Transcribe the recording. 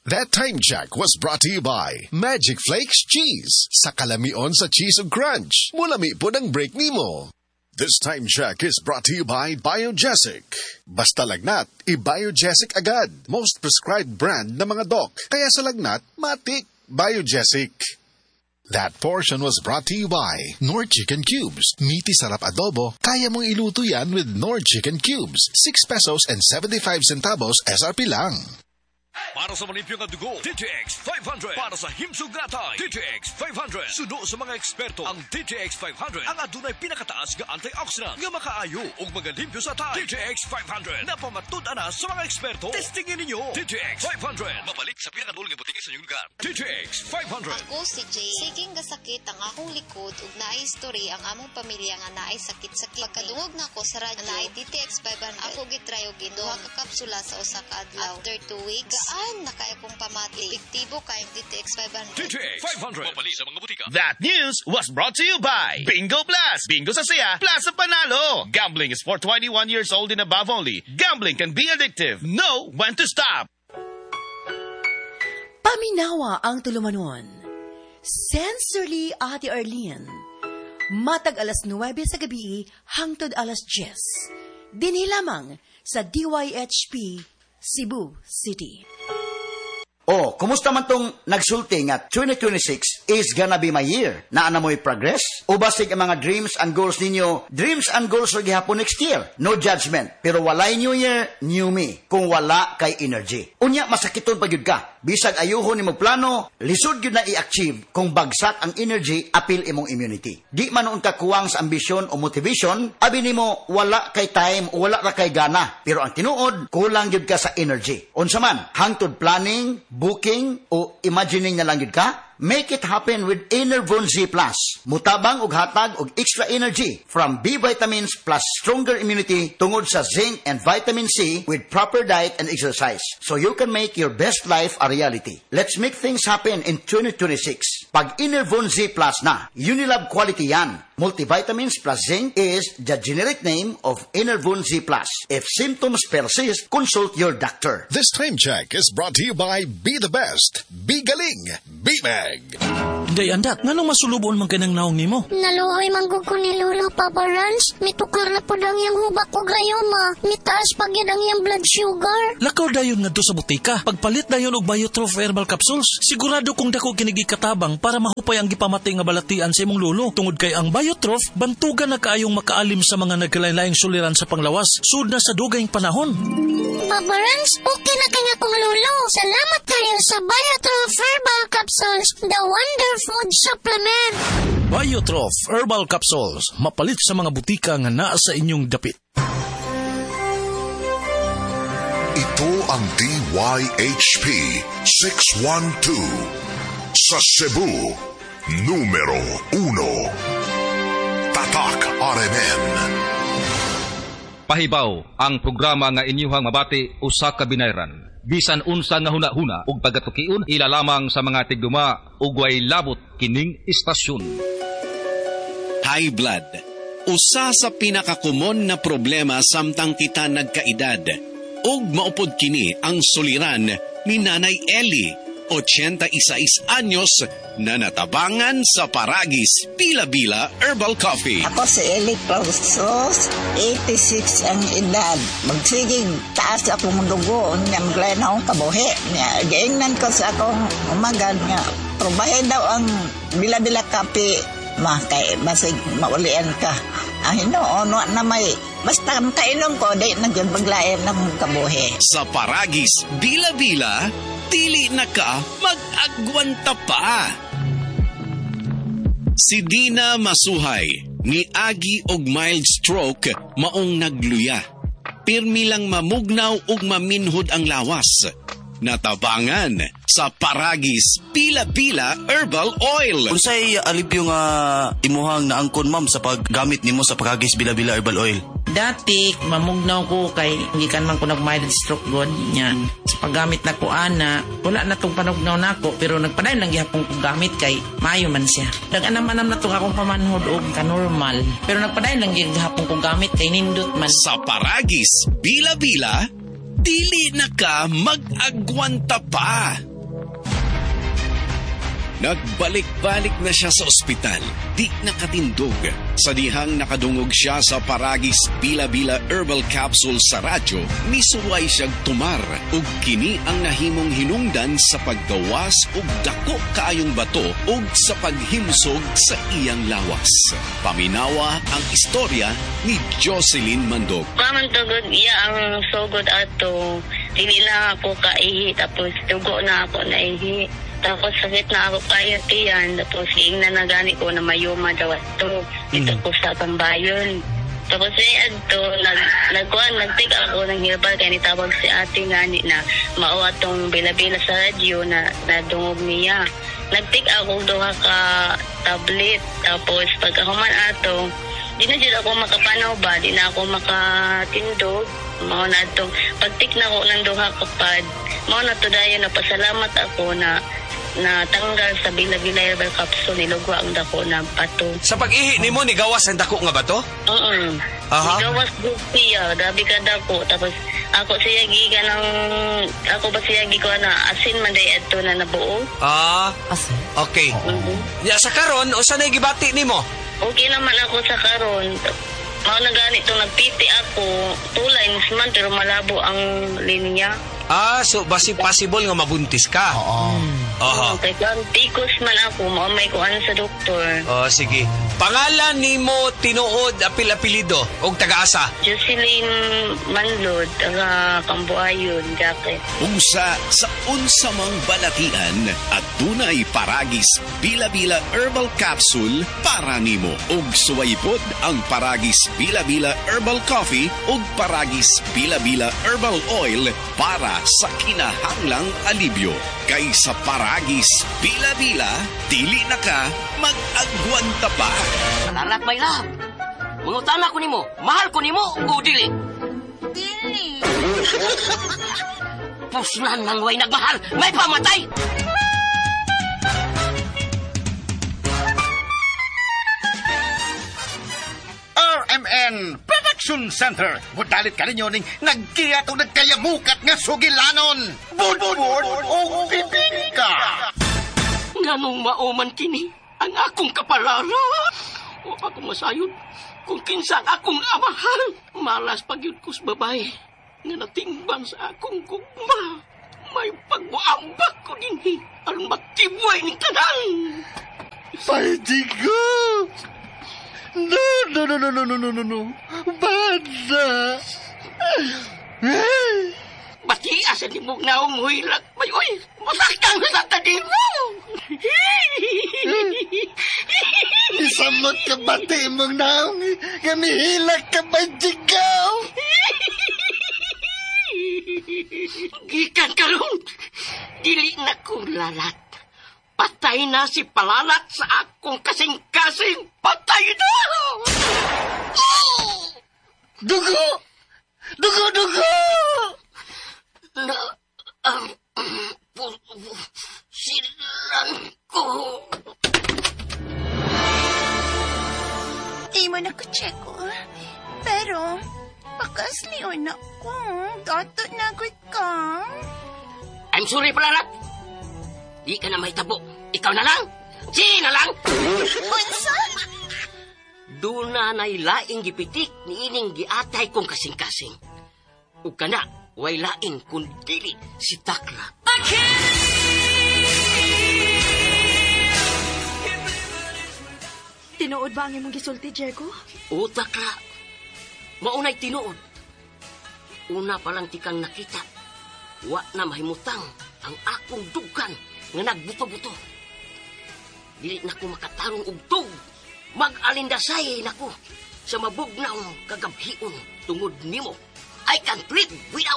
That time check was brought to you by Magic Flakes Cheese. Sa kalamion sa cheese ug crunch, mulami po ng break nimo. This time check is brought to you by Biogesic. Basta lagnat, i-Biogesic agad. Most prescribed brand na mga doc. Kaya sa lagnat, matik. Biogesic. That portion was brought to you by Nord Chicken Cubes. Meaty sarap adobo, kaya mong iluto yan with Nord Chicken Cubes. 6 pesos and 75 centavos SRP lang. Para sa malimpyong ang dugo, DTX 500. Para sa himsog natay, DTX 500. Sudo sa mga eksperto, ang DTX 500 ang adunay pinakataas nga antioxidant nga makaayo ug magalimpyo sa tay. DTX 500 na pamatud-an na sa mga eksperto. Testingin ninyo DTX 500. Mabalik sa pinakadulong nga butika sa inyong lugar. DTX 500. Ako si Jay. Siging gasakit ang akong likod ug naay history ang among pamilya nga naay sakit-sakit. Pagkadungog na ko sa radyo, naay DTX 500. Ako gitry og duha ka kapsula sa usa ka adlaw. After 2 weeks, gaan na kaya kong pamati. Epektibo kayong DTX 500. DTX 500. Mabalik sa mga butika. That news was brought to you by Bingo Plus. Bingo sa saya, plus sa panalo. Gambling is for 21 years old and above only. Gambling can be addictive. Know when to stop. Paminawa ang tulumanon. Sensorily, Ate Arlene. Matag alas 9 sa gabi, hangtod alas 10. Dinhi lamang sa DYHP Cebu City. Oh, kumusta man tong nagsulti nga 2026 is gonna be my year? Naa na mo'y progress? O basig ang mga dreams and goals ninyo? Dreams and goals ra gihapon next year. No judgment. Pero walay new year, new me. Kung wala kay energy. Unya, masakiton pa gyud ka. Bisag ayuhon nimo plano, lisod gyud na i-achieve kung bagsak ang energy, apil imong immunity. Di man noon ka kuwang sa ambisyon o motivation, abi nimo wala kay time o wala ra kay gana. Pero ang tinuod, kulang gyud ka sa energy. Unsa man, hangtod planning, booking o imagining na lang yun ka? Make it happen with Enervon Z+. Mutabang og hatag og extra energy from B vitamins plus stronger immunity tungod sa zinc and vitamin C with proper diet and exercise. So you can make your best life a reality. Let's make things happen in 2026. Pag Enervon Z+ na, Unilab quality yan. Multivitamins plus zinc is the generic name of Enervon Z+. If symptoms persist, consult your doctor. This time check is brought to you by Be the Best. Be Galing. Be Mag. Day andak, nganong masulubon man kanang naong nimo? Naluoy manggug ko ni Lolo Papa Rans. Mitukar na po ang iyang hubak o gayoma. Mitaas pag yan ang iyang blood sugar. Lakaw dayon nga do sa butika. Pagpalit dayon og Biotroph Herbal Capsules. Sigurado kung dako kinigi katabang para mahupay ang gipamati nga balatian sa imong lolo. Tungod kay ang Biotroph, bantugan na kaayong makaalim sa mga nagkalain-laing suliran sa panglawas. Sud na sa dugayng panahon. Papa Rans, okay na kanya kong lolo. Salamat kayo sa Biotroph Herbal Capsules. The Wonder Food Supplement. Biotroph Herbal Capsules. Mapalit sa mga butika nga naa sa inyong dapit. Ito ang DYHP 612 sa Cebu, numero 1. Tatak RMN. Pahibaw ang programa nga inyuhang mabati usa ka binayran. Bisan unsa nga hunahuna ug pagatukion ilalamang sa mga tigduma ug way labot kining istasyon. High blood. Usa sa pinakakomon na problema samtang kita nagkaedad. Ug maupod kini ang suliran ni Nanay Ellie, 86 anyos, na natabangan sa Paragis Bila-Bila Herbal Coffee. Ako si Ellie Clausos, 86 ang edad. Magsiging taas akong dugo, niya maglayan akong kabuhi. Gaingnan ko sa akong umagad niya. Probahin daw ang Bila-Bila Coffee, kay basig maulian ka. Ano na may basta kainom ko, di nagyan paglayan ng kabuhi. Sa Paragis Bila-Bila, dili na ka mag-agwanta pa. Si Dina Masuhay, ni Agi og mild stroke, maong nagluya. Pirmi lang mamugnaw ug maminhod ang lawas. Natabangan sa Paragis Bila-Bila Herbal Oil. Unsay alipyo nga imuhang naangkon ma'am sa paggamit nimo sa Paragis Bila-Bila Herbal Oil? Dati, mamugnaw ko kay hindi kan man ko nag-mild stroke god niya. Sa paggamit na ko ana, wala na tong panugnaw na ako, pero nagpadayon lang gihapon kong gamit kay mayo man siya. Daganam-anam na tong akong pamanhod og ka-normal, pero nagpadayon lang gihapon kong gamit kay nindot man. Sa Paragis Bila-Bila, dili na ka mag-agwanta pa. Nagbalik-balik na siya sa ospital, di nakatindog. Sa dihang nakadungog siya sa Paragis Bila-Bila Herbal Capsule sa radyo, misuway siyang tumar ug kini ang nahimong hinungdan sa paggawas ug dako kaayong bato ug sa paghimsog sa iyang lawas. Paminawa ang istorya ni Jocelyn Mandog. Pamantugod iya ang sugod ato, dili na ako kaihi, tapos dugo na ako naihi. Tapos sakit na ako kayo tiyan. Tapos na nagani ko na mayuma daw ito. Dito ko sa Tambayon. Tapos adto nagtig ako ng herbal kaya nitawag si ate ngani na mao atong bila-bila sa radyo na nadungog niya. Nagtig ako duha ka tablet. Tapos pagkahuman ato, di na dyan ako makapanaw ba? Di na ako makatindog. Mao na itong pagtik na ko ng duha kapad. Mao na to dayon na pasalamat ako na tanggal sa Bila-Bila Herbal Capsule, nilugwa ang dako ng bato. Sa pag-ihi ni mo, nigawas ang dako nga bato? Oo. Nigawas siya, grabe ka dako. Tapos ako siya giga ng, ako ba siya giga na asin man day ito na nabuo. Asin? Okay. Ya, sa karon, o saan ay gibati ni mo? Okay naman ako sa karon. Mao na ganito, nagpiti ako, 2 lines man, pero malabo ang linya. So basi possible nga mabuntis ka? Kaya tikos man ako, maumay ko sa doktor. Sige. Pangalan ni mo tinuod apil-apilido o taga-asa? Jocelyn Manlod, taga Cambuayon, Jacket. Unsa sa unsa mang balatian at dunay Paragis Bila-Bila Herbal Capsule para nimo. Ug suwaypod ang Paragis Bila-Bila Herbal Coffee ug Paragis Bila-Bila Herbal Oil para sa kinahanglang alibyo. Kay sa Paragis Bila-Bila, dili na ka mag-agwanta pa. Salamat, my love. Mungutan ako nimo, mahal ko nimo o dili? Dili. Puslan ng way nagmahal, may pamatay! RMN Production Center. Budalit ka ninyo ning nagkiyat o nagkayamukat nga sugilanon. Budbud o bibingka. Nganong mauman kini ang akong kapalaran. O akong masayod kung kinsang akong amahan. Malas pagyud ko sa babae nga natingban sa akong gugma. May pagbuambak ko din ang magtibuay ni tanan. Paidigo! No. Bada! Bati asa di mo na umuhilag. Mayoy, masaktan sa tadi mo! Isamot ka bati mong naong gamihilag ka ba, Jigaw? Gikan karon, dili na kong lalat. Patay na si Palalat sa akong kasing-kasing. Patay na! Dugo! Silan ko. Di mo na ko check ko. Pero, bakas liyon ako. Dato na ko ka. I'm sorry, Palalat. Di ka na may tabo. Ikaw na lang. Sina lang. Unsa? Doon na nailaing gipitik ni ining giatay kong kasing-kasing. Ug kana, way lain kung dili si Takla. Tinuod ba ang imong gisulti, Jericho? O, Takla. Maunay tinuod. Una pa lang tikang nakita. Wa na mahimutang ang akong dugan nga nagbuto-buto. Dili na ko makatarong og tug. Mag-alindasay na ko sa mabugnaw kagabhion tungod nimo. I can't live without